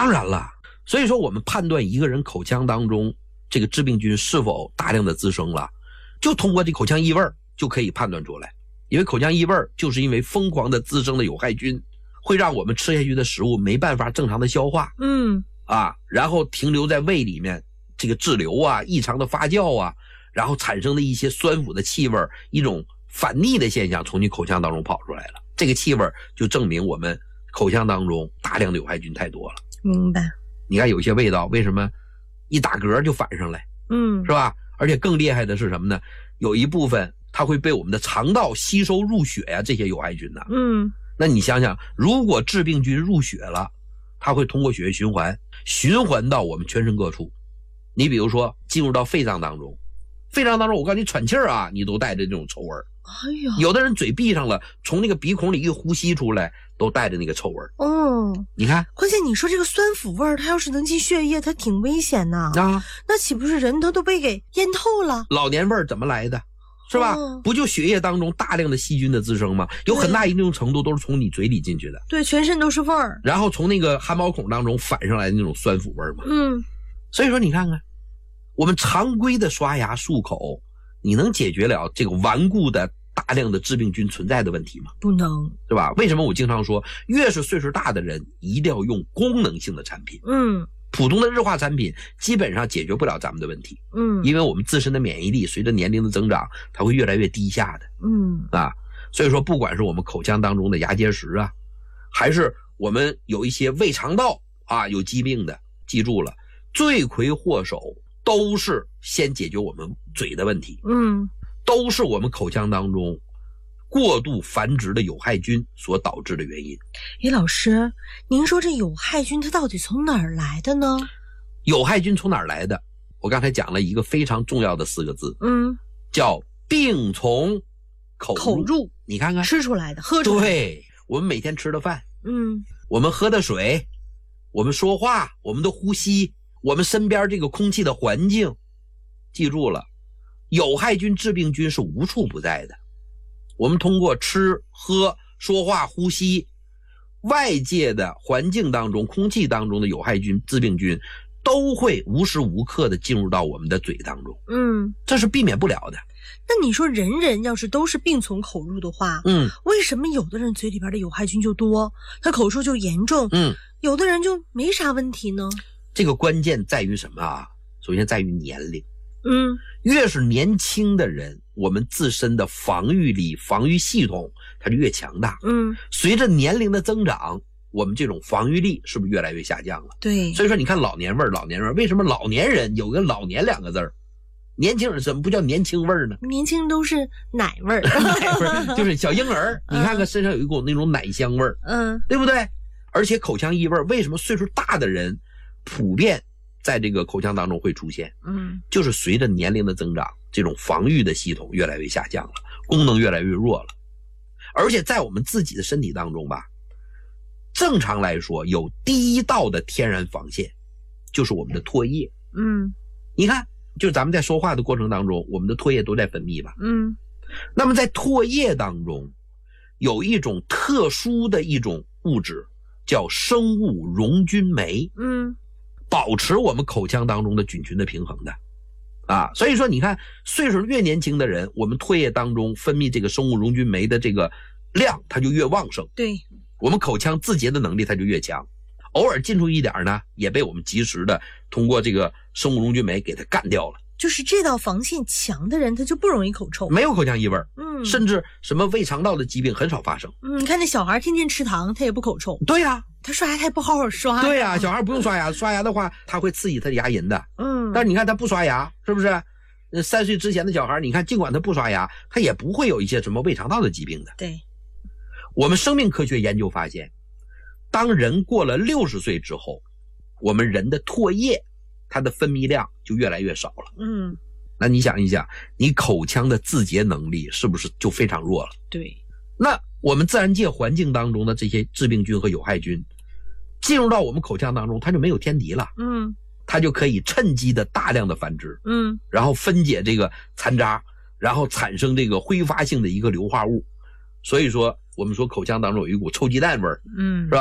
当然了，所以说我们判断一个人口腔当中这个致病菌是否大量的滋生了，就通过这口腔异味就可以判断出来。因为口腔异味就是因为疯狂的滋生的有害菌，会让我们吃下去的食物没办法正常的消化，然后停留在胃里面，这个滞留啊，异常的发酵啊，然后产生的一些酸腐的气味，一种反逆的现象从你口腔当中跑出来了。这个气味就证明我们口腔当中大量的有害菌太多了。 明白。 你看有些味道为什么一打嗝就反上来，是吧？而且更厉害的是什么呢？有一部分它会被我们的肠道吸收入血呀，这些有害菌呢。那你想想，如果致病菌入血了，它会通过血液循环到我们全身各处。你比如说进入到肺脏当中，我告诉你喘气啊，你都带着这种臭味。有的人嘴闭上了，从那个鼻孔里一呼吸出来，都带着那个臭味。你看， 关键你说这个酸腐味它要是能进血液，它挺危险的啊。那岂不是人都被给淹透了？ 老年味怎么来的？是吧？不就血液当中大量的细菌的滋生吗？有很大一定程度都是从你嘴里进去的。 对，全身都是味儿。 然后从那个汗毛孔当中反上来的那种酸腐味嘛。所以说你看看，我们常规的刷牙漱口，你能解决了这个顽固的大量的致病菌存在的问题吗？ 不能， 对吧？为什么我经常说，越是岁数大的人，一定要用功能性的产品。普通的日化产品基本上解决不了咱们的问题。因为我们自身的免疫力随着年龄的增长，它会越来越低下的。所以说不管是我们口腔当中的牙结石啊，还是我们有一些胃肠道啊有疾病的，记住了，罪魁祸首都是先解决我们嘴的问题。都是我们口腔当中过度繁殖的有害菌所导致的原因。 老师，您说这有害菌它到底从哪儿来的呢？ 有害菌从哪儿来的？我刚才讲了一个非常重要的4个字，叫病从口入。你看看， 吃出来的，喝出来的。 对，我们每天吃的饭，我们喝的水，我们说话，我们的呼吸，我们身边这个空气的环境，记住了，有害菌、致病菌是无处不在的。我们通过吃、喝、说话、呼吸，外界的环境当中、空气当中的有害菌、致病菌都会无时无刻的进入到我们的嘴当中。这是避免不了的。 那你说人人要是都是病从口入的话，为什么有的人嘴里边的有害菌就多，他口臭就严重，有的人就没啥问题呢？ 这个关键在于什么啊？首先在于年龄。越是年轻的人，我们自身的防御力、防御系统它就越强大。随着年龄的增长，我们这种防御力是不是越来越下降了？ 对。 所以说你看老年味，为什么老年人有个老年2个字？年轻人怎么不叫年轻味呢？ 年轻人都是奶味奶味就是小婴儿，你看看身上有一股那种奶香味对不对？而且口腔异味为什么岁数大的人普遍在这个口腔当中会出现？就是随着年龄的增长，这种防御的系统越来越下降了，功能越来越弱了。而且在我们自己的身体当中吧，正常来说有第一道的天然防线，就是我们的唾液。你看，就咱们在说话的过程当中，我们的唾液都在分泌吧。那么在唾液当中有一种特殊的一种物质叫生物溶菌酶，保持我们口腔当中的菌群的平衡的所以说你看，岁数越年轻的人，我们唾液当中分泌这个生物溶菌酶的这个量它就越旺盛， 对， 我们口腔自洁的能力它就越强。偶尔进出一点呢，也被我们及时的通过这个生物溶菌酶给它干掉了。 就是这道防线强的人，他就不容易口臭， 没有口腔异味，甚至什么胃肠道的疾病很少发生。 你看那小孩天天吃糖，他也不口臭。 对呀， 他刷牙他也不好好刷。 对呀，小孩不用刷牙，刷牙的话他会刺激他的牙龈的。但是你看他不刷牙，是不是？3岁之前的小孩，你看尽管他不刷牙，他也不会有一些什么胃肠道的疾病的。 对， 我们生命科学研究发现，当人过了60岁之后，我们人的唾液它的分泌量就越来越少了。那你想一想，你口腔的自洁能力是不是就非常弱了？ 对。 那我们自然界环境当中的这些致病菌和有害菌进入到我们口腔当中，它就没有天敌了。它就可以趁机的大量的繁殖。然后分解这个残渣，然后产生这个挥发性的一个硫化物。所以说我们说口腔当中有一股臭鸡蛋味儿，是吧？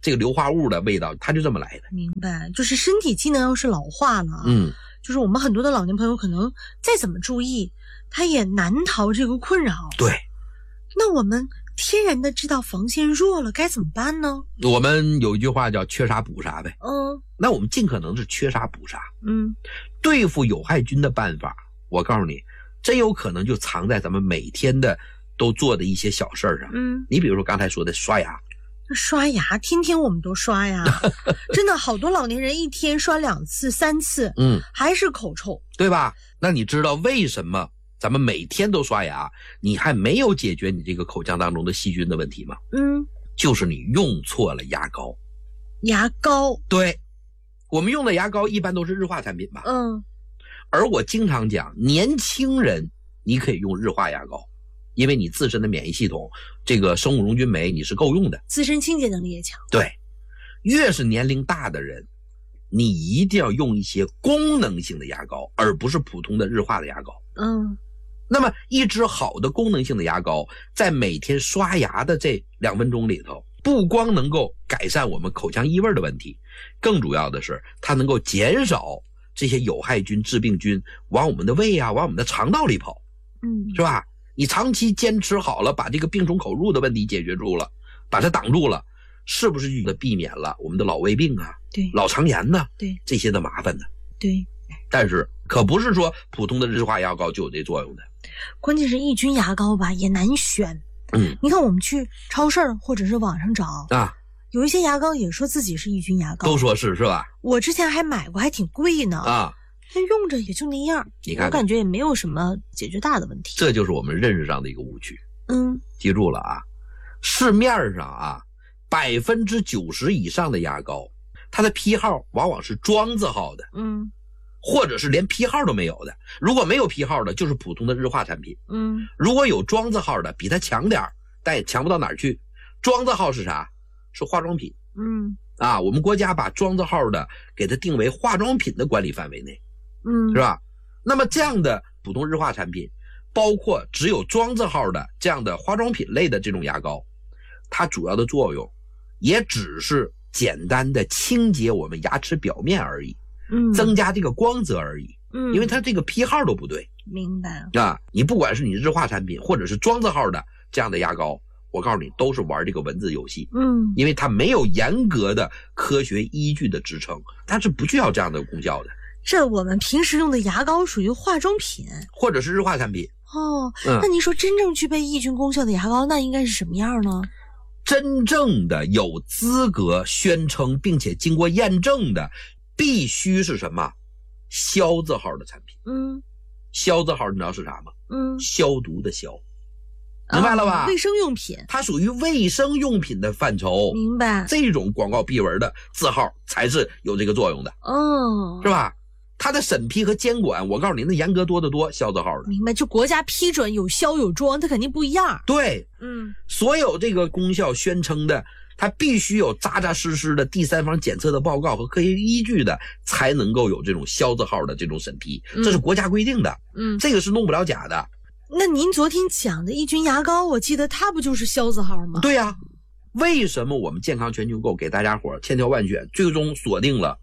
这个硫化物的味道，它就这么来的。 明白，就是身体机能要是老化了，就是我们很多的老年朋友可能再怎么注意，他也难逃这个困扰。 对， 那我们天然的知道防线弱了该怎么办呢？ 我们有一句话叫缺啥补啥呗。那我们尽可能是缺啥补啥。对付有害菌的办法，我告诉你，真有可能就藏在咱们每天的都做的一些小事上。你比如说刚才说的刷牙。 刷牙，天天我们都刷呀，真的好多老年人一天刷2次3次，还是口臭， 对吧？那你知道为什么咱们每天都刷牙，你还没有解决你这个口腔当中的细菌的问题吗？就是你用错了牙膏。 牙膏， 对，我们用的牙膏一般都是日化产品吧？而我经常讲，年轻人你可以用日化牙膏，因为你自身的免疫系统，这个生物溶菌酶你是够用的， 自身清洁能力也强。 对，越是年龄大的人，你一定要用一些功能性的牙膏，而不是普通的日化的牙膏。那么一支好的功能性的牙膏，在每天刷牙的这2分钟里头，不光能够改善我们口腔异味的问题，更主要的是它能够减少这些有害菌、致病菌往我们的胃啊，往我们的肠道里跑。是吧？你长期坚持好了，把这个病从口入的问题解决住了，把它挡住了，是不是就避免了我们的老胃病啊， 对， 老肠炎呢， 对， 这些的麻烦呢？ 对。 但是可不是说普通的日化牙膏就有这作用的。 关键是抑菌牙膏吧也难选。你看我们去超市或者是网上找啊，有一些牙膏也说自己是抑菌牙膏， 都说是吧？ 我之前还买过，还挺贵呢啊。那用着也就那样， 你看， 我感觉也没有什么解决大的问题。 这就是我们认识上的一个误区。记住了啊，市面上啊，90%以上的牙膏，它的批号往往是庄字号的，或者是连批号都没有的。如果没有批号的，就是普通的日化产品。如果有庄字号的，比它强点，但也强不到哪儿去。庄字号是啥？是化妆品。我们国家把庄字号的给它定为化妆品的管理范围内。是吧？那么这样的普通日化产品，包括只有庄字号的这样的化妆品类的这种牙膏，它主要的作用也只是简单的清洁我们牙齿表面而已，增加这个光泽而已。因为它这个批号都不对。 明白啊？你不管是你日化产品或者是庄字号的这样的牙膏，我告诉你都是玩这个文字游戏。因为它没有严格的科学依据的支撑，它是不需要这样的功效的。 这我们平时用的牙膏属于化妆品或者是日化产品那你说真正具备抑菌功效的牙膏那应该是什么样呢？ 真正的有资格宣称并且经过验证的必须是什么？消字号的产品。消字号你知道是啥吗？消毒的消，明白了吧？ 卫生用品， 它属于卫生用品的范畴。 明白。 这种广告壁文的字号才是有这个作用的。是吧？它的审批和监管，我告诉你，那严格多得多。消字号的， 明白？就国家批准有消有庄，它肯定不一样。 对，所有这个功效宣称的，它必须有扎扎实实的第三方检测的报告和科学依据的，才能够有这种消字号的这种审批，这是国家规定的。这个是弄不了假的。 那您昨天讲的抑菌牙膏，我记得它不就是消字号吗？ 对呀。为什么我们健康全球购给大家伙千挑万选，最终锁定了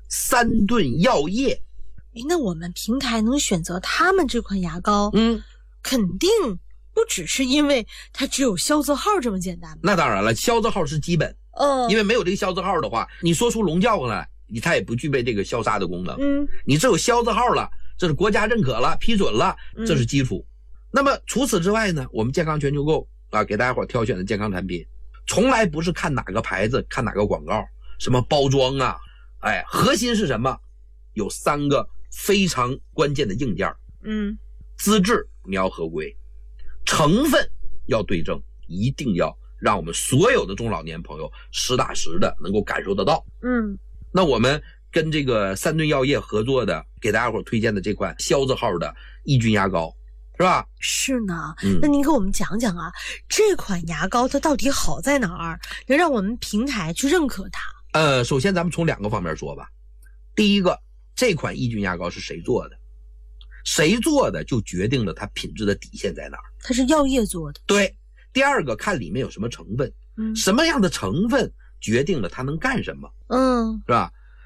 3顿药业？ 那我们平台能选择他们这款牙膏，肯定不只是因为它只有消字号这么简单。 那当然了，消字号是基本，因为没有这个消字号的话，你说出龙叫来，它也不具备这个消杀的功能。你只有消字号了，这是国家认可了、批准了，这是基础。那么除此之外呢，我们健康全球购给大家伙挑选的健康产品，从来不是看哪个牌子、看哪个广告、什么包装啊，核心是什么？有3个非常关键的硬件。资质你要合规，成分要对症，一定要让我们所有的中老年朋友实打实的能够感受得到。那我们跟这个3顿药业合作的，给大家伙推荐的这款消字号的抑菌牙膏，是吧？ 是呢。那您给我们讲讲啊，这款牙膏它到底好在哪儿，能让我们平台去认可它？ 首先咱们从2个方面说吧。第一个，这款抑菌牙膏是谁做的？谁做的就决定了它品质的底线在哪儿。 它是药业做的。 对。第二个，看里面有什么成分，什么样的成分决定了他能干什么，是吧？